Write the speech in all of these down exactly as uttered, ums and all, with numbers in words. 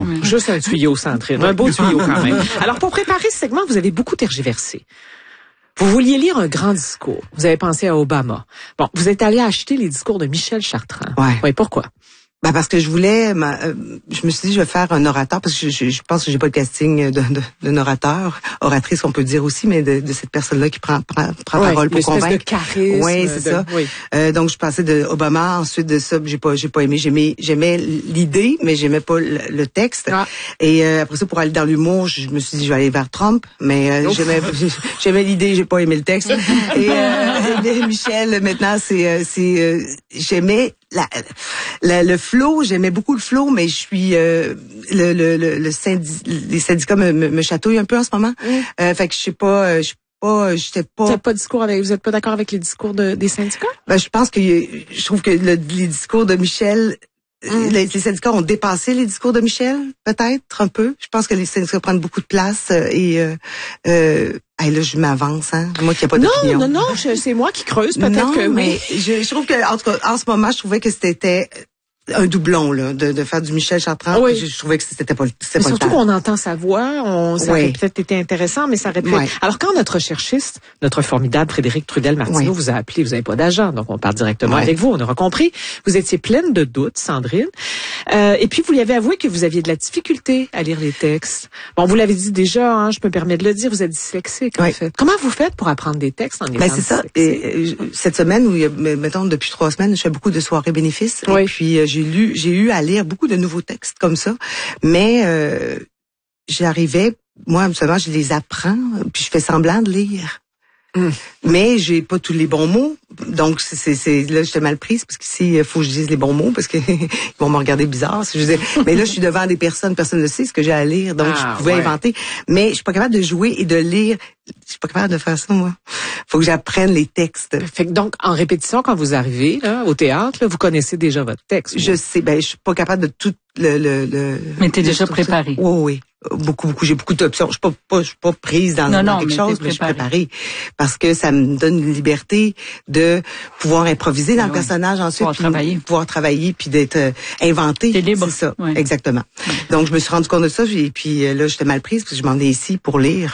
Mmh. Juste un tuyau, Sandrine. Un beau tuyau quand même. Alors, pour préparer ce segment, vous avez beaucoup tergiversé. Vous vouliez lire un grand discours. Vous avez pensé à Obama. Bon, vous êtes allé acheter les discours de Michel Chartrand. Ouais. Oui, pourquoi? Ben parce que je voulais, ma, euh, je me suis dit je vais faire un orateur parce que je, je, je pense que j'ai pas le casting de, de, d'un orateur, oratrice on peut dire aussi, mais de, de cette personne-là qui prend prend, prend ouais, parole pour convaincre. De charisme. Oui, c'est de, ça. Oui. Euh, donc je passais de Obama, ensuite de ça, j'ai pas j'ai pas aimé, j'aimais j'aimais l'idée, mais j'aimais pas le, le texte. Ah. Et euh, après ça pour aller dans l'humour, je me suis dit je vais aller vers Trump, mais euh, j'aimais j'aimais l'idée, j'ai pas aimé le texte. Et euh, Michel maintenant c'est c'est euh, j'aimais La, la, le flow, j'aimais beaucoup le flow, mais je suis euh, le, le, le, le syndi, les syndicats me, me, me chatouillent un peu en ce moment. Mm. Euh, fait que je sais pas, je suis pas, j'étais pas. Vous êtes pas discours avec, vous êtes pas d'accord avec les discours de, des syndicats? Ben je pense que je trouve que le, les discours de Michel. Mm. Les, les syndicats ont dépassé les discours de Michel, peut-être un peu. Je pense que les syndicats prennent beaucoup de place et euh, euh, hey, là je m'avance, hein. Moi qui a pas d'opinion. Non, non, non, je, c'est moi qui creuse, peut-être non, que mais oui. Je, je trouve que en tout cas en ce moment, je trouvais que c'était un doublon là de, de faire du Michel Chartrand. Oui. Je, je trouvais que c'était pas c'était mais pas surtout le temps. qu'on entend sa voix, on ça oui. aurait peut-être été intéressant, mais ça aurait pu. Oui. Alors quand notre recherchiste, notre formidable Frédéric Trudel-Martineau oui. vous a appelé, vous n'avez pas d'agent, donc on part directement oui. avec vous. On aura compris. Vous étiez pleine de doutes, Sandrine, euh, et puis vous lui avez avoué que vous aviez de la difficulté à lire les textes. Bon, vous l'avez dit déjà, hein, je me permets de le dire, vous êtes dyslexique en oui. fait. Comment vous faites pour apprendre des textes en étant ben, c'est ça. Et, euh, cette semaine, où mettons depuis trois semaines, je fais beaucoup de soirées bénéfices. Oui. Et puis euh, j'ai lu, j'ai eu à lire beaucoup de nouveaux textes comme ça, mais euh, j'arrivais, moi, absolument, je les apprends, puis je fais semblant de lire. Mm. Mais j'ai pas tous les bons mots, donc c'est, c'est là j'étais mal prise parce qu'ici il faut que je dise les bons mots parce que ils vont me regarder bizarre si je disais. Mais là je suis devant des personnes, personne ne sait ce que j'ai à lire, donc ah, je pouvais ouais. inventer. Mais je suis pas capable de jouer et de lire. Je suis pas capable de faire ça moi. Faut que j'apprenne les textes. Fait que donc en répétition quand vous arrivez là, au théâtre, là, vous connaissez déjà votre texte. Je sais, ben je suis pas capable de tout le le. le mais t'es déjà préparé. Oui oui. Beaucoup, beaucoup. J'ai beaucoup d'options. Je suis pas, pas, je suis pas prise dans, non, dans non, quelque mais chose, mais je suis préparée. Parce que ça me donne une liberté de pouvoir improviser dans oui, le personnage ensuite. Pouvoir puis travailler. Pouvoir travailler puis d'être euh, inventé. T'es libre. C'est ça. Oui. Exactement. Oui. Donc, je me suis rendu compte de ça. Et puis là, j'étais mal prise parce que je m'en venais ici pour lire.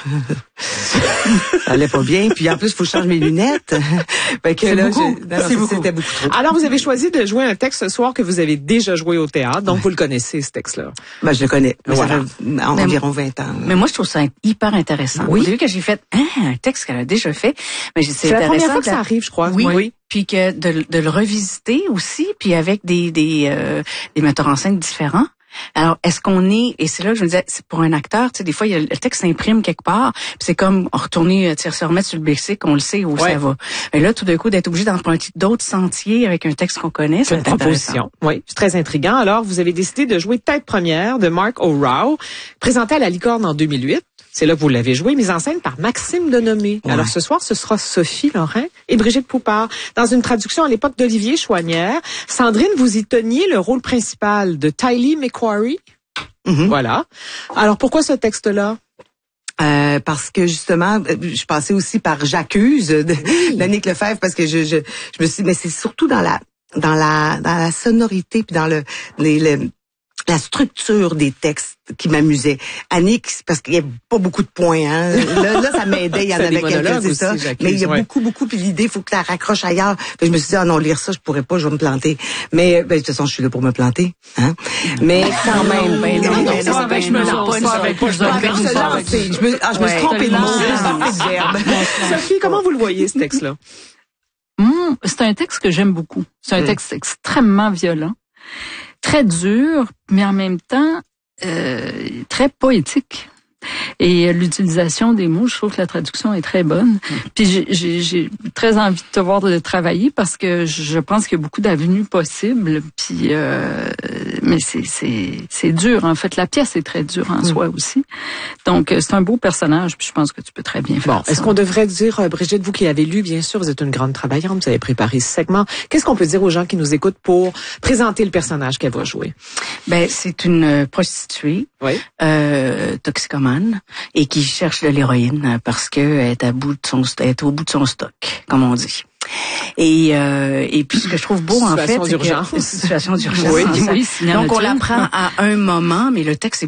Ça allait pas bien. Puis en plus, il faut que je change mes lunettes. Fait que là, beaucoup. Non, non, beaucoup. C'était beaucoup trop. Alors, vous avez choisi de jouer un texte ce soir que vous avez déjà joué au théâtre. Donc, ouais. vous le connaissez, ce texte-là. Ben, je le connais. Voilà. Ça fait environ vingt ans. Mais moi, je trouve ça hyper intéressant. Oui. Au début que j'ai fait hein, un texte qu'elle a déjà fait, mais c'est, c'est la première fois que ça arrive, je crois. Oui. oui. Puis que de, de le revisiter aussi, puis avec des des euh, des metteurs en scène différents. Alors, est-ce qu'on est, et c'est là que je me disais, c'est pour un acteur, tu sais, des fois, il y a, le texte s'imprime quelque part, puis c'est comme retourner, tu sais, se remettre sur le lexique, on le sait où ouais. ça va. Et là, tout d'un coup, d'être obligé d'emprunter d'autres sentiers avec un texte qu'on connaît, c'est une proposition. Oui, c'est très intriguant. Alors, vous avez décidé de jouer Tête première de Mark O'Rourke, présenté à la Licorne en deux mille huit. C'est là que vous l'avez joué, mise en scène par Maxime Denomé. Ouais. Alors ce soir, ce sera Sophie Lorrain et Brigitte Poupard. Dans une traduction à l'époque d'Olivier Chouanière, Sandrine, vous y teniez le rôle principal de Tylee McQuarrie. Mm-hmm. Voilà. Alors pourquoi ce texte-là? Euh, parce que justement, je passais aussi par J'accuse de oui. d'Annick Lefebvre parce que je, je je me suis mais c'est surtout dans la dans la dans la sonorité puis dans le les, les la structure des textes qui m'amusait. Annick, parce qu'il y a pas beaucoup de points, hein. Là, là ça m'aidait, il y en avait quelques, c'est ça. Mais il y a ouais. beaucoup, beaucoup, puis l'idée, il faut que tu la raccroches ailleurs. Puis je me suis dit, ah non, lire ça, je pourrais pas, je vais me planter. Mais, ben, de toute façon, je suis là pour me planter, hein. Mais quand même, ben non, non, ça avec je me lance pas, avec pas, je Je me, ah, je me suis trompée de mot, je me suis trompée de verbe. Sophie, comment vous le voyez, ce texte-là? Mmh, c'est un texte que j'aime beaucoup. C'est un texte extrêmement violent. Très dur, mais en même temps euh, très poétique. Et l'utilisation des mots, je trouve que la traduction est très bonne. Mmh. Puis j'ai, j'ai, j'ai très envie de te voir de travailler parce que je pense qu'il y a beaucoup d'avenues possibles. Puis euh, mais c'est c'est c'est dur en fait. La pièce est très dure en mmh. soi aussi. Donc c'est un beau personnage. Puis je pense que tu peux très bien faire bon, ça. Est-ce qu'on devrait dire, Brigitte, vous qui l'avez lu, bien sûr, vous êtes une grande travaillante, vous avez préparé ce segment. Qu'est-ce qu'on peut dire aux gens qui nous écoutent pour présenter le personnage qu'elle va jouer? Ben c'est une prostituée, oui. euh, toxicomane. et qui cherche de l'héroïne parce que elle est à bout de son, elle est au bout de son stock, comme on dit. Et euh, et puis ce que je trouve beau en fait, c'est que situation d'urgence. Oui, oui, Donc on l'apprend à un moment, mais le texte est